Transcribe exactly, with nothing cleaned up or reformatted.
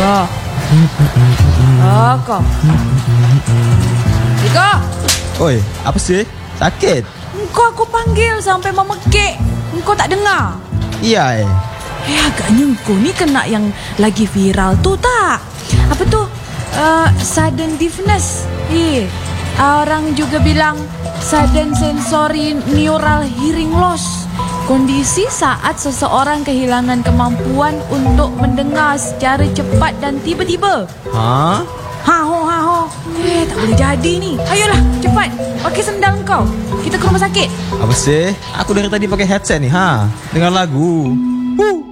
Iko. Iko. Iko. Oi, apa sih? Sakit? Engkau aku panggil sampai memekik. Engkau tak dengar? Iya, eh. Eh, agaknya engkau ni kena yang lagi viral tu tak? Apa tu? Uh, sudden deafness. Eh, orang juga bilang sudden sensory neural hearing loss. Kondisi saat seseorang kehilangan kemampuan untuk mendengar secara cepat dan tiba-tiba. Hah? Ha ho ha ho. Eh, tak boleh jadi ni. Ayolah, cepat. Pakai sendal kau. Kita ke rumah sakit. Apa sih? Aku dari tadi pakai headset nih, ha. Dengar lagu. Huh.